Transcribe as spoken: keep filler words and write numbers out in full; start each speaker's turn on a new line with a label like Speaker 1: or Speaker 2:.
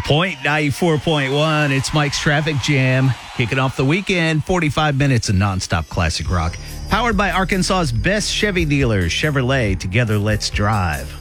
Speaker 1: Point ninety-four point one. It's Mike's Traffic Jam. Kicking off the weekend, forty-five minutes of nonstop classic rock. Powered by Arkansas's best Chevy dealers, Chevrolet. Together, let's drive.